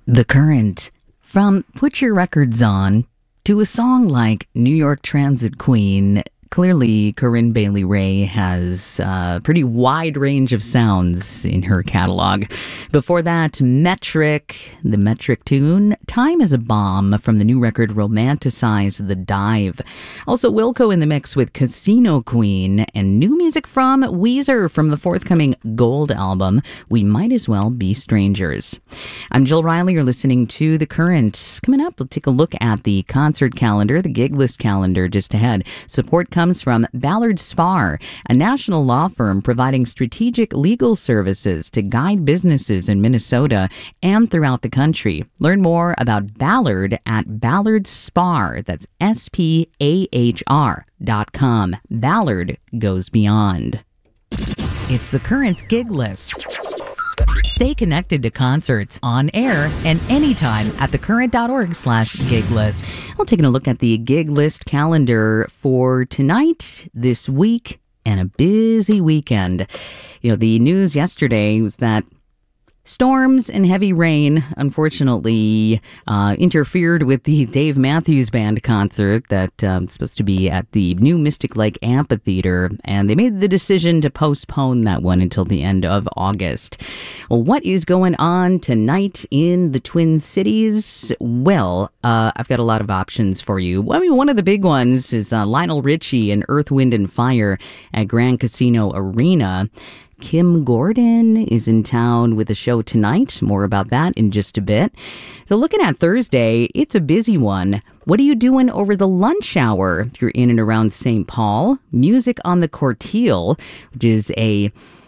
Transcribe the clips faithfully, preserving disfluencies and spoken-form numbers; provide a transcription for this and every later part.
The Current. From Put Your Records On to a song like New York Transit Queen, clearly Corinne Bailey Rae has a pretty wide range of sounds in her catalog. Before that, Metric, the Metric tune, Time is a Bomb from the new record Romanticize the Dive. Also Wilco in the mix with Casino Queen, and new music from Weezer from the forthcoming Gold album, We Might As Well Be Strangers. I'm Jill Riley. You're listening to The Current. Coming up, we'll take a look at the concert calendar, the gig list calendar just ahead. Support comes from Ballard Spahr, a national law firm providing strategic legal services to guide businesses in Minnesota and throughout the country. Learn more about Ballard at Ballard Spahr. That's S P A H R dot com. Ballard goes beyond. It's The Current's gig list. Stay connected to concerts on air and anytime at thecurrent.org slash gig list. We're taking a look at the gig list calendar for tonight, this week, and a busy weekend. You know, the news yesterday was that storms and heavy rain, unfortunately, uh, interfered with the Dave Matthews Band concert that um, was supposed to be at the new Mystic Lake Amphitheater, and they made the decision to postpone that one until the end of August. Well, what is going on tonight in the Twin Cities? Well, uh, I've got a lot of options for you. I mean, one of the big ones is uh, Lionel Richie and Earth, Wind and Fire at Grand Casino Arena. Kim Gordon is in town with a show tonight. More about that in just a bit. So looking at Thursday, it's a busy one. What are you doing over the lunch hour if you're in and around Saint Paul? Music on the Corteil, which is a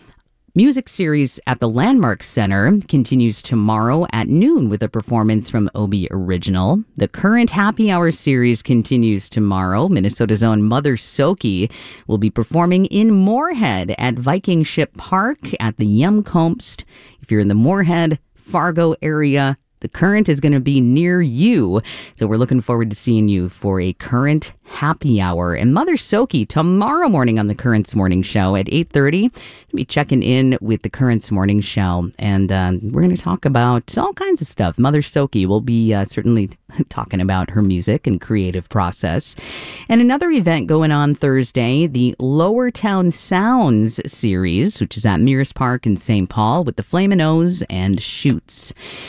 music series at the Landmark Center, continues tomorrow at noon with a performance from Obi Original. The Current Happy Hour series continues tomorrow. Minnesota's own Mother Soki will be performing in Moorhead at Viking Ship Park at the Yumkomst. If you're in the Moorhead, Fargo area, The Current is going to be near you. So we're looking forward to seeing you for a Current Happy Hour. And Mother Soki tomorrow morning on the Current's Morning Show at eight thirty. We'll be checking in with the Current's Morning Show. And uh, we're going to talk about all kinds of stuff. Mother Soki will be uh, certainly talking about her music and creative process. And another event going on Thursday, the Lower Town Sounds series, which is at Mears Park in Saint Paul with the Flamin' O's and Shoots.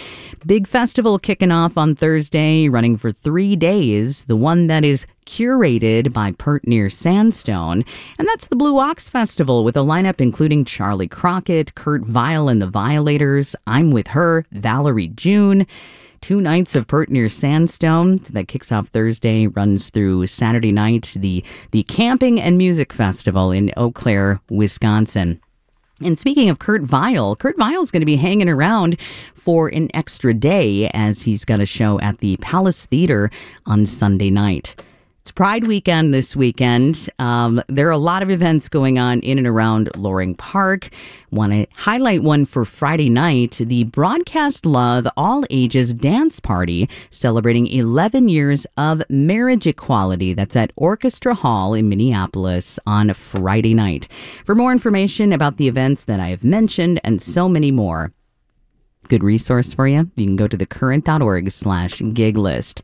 Big festival kicking off on Thursday, running for three days. The one that is curated by Pert Near Sandstone. And that's the Blue Ox Festival with a lineup including Charlie Crockett, Kurt Vile and the Violators, I'm With Her, Valerie June. Two nights of Pert Near Sandstone. That kicks off Thursday, runs through Saturday night. The, the Camping and Music Festival in Eau Claire, Wisconsin. And speaking of Kurt Vile, Kurt Vile's going to be hanging around for an extra day as he's got a show at the Palace Theater on Sunday night. It's Pride weekend this weekend. Um, there are a lot of events going on in and around Loring Park. Want to highlight one for Friday night, the Broadcast Love All Ages Dance Party, celebrating eleven years of marriage equality. That's at Orchestra Hall in Minneapolis on Friday night. For more information about the events that I have mentioned and so many more, good resource for you. You can go to thecurrent.org slash gig list.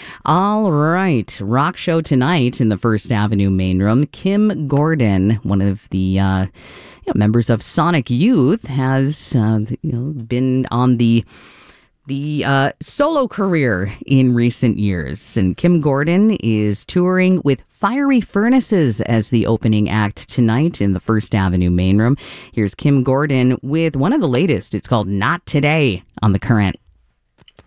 All right, rock show tonight in the First Avenue main room. Kim Gordon, one of the uh, you know, members of Sonic Youth, has uh, you know, been on the the uh, solo career in recent years. And Kim Gordon is touring with Fiery Furnaces as the opening act tonight in the First Avenue main room. Here's Kim Gordon with one of the latest. It's called Not Today on The Current.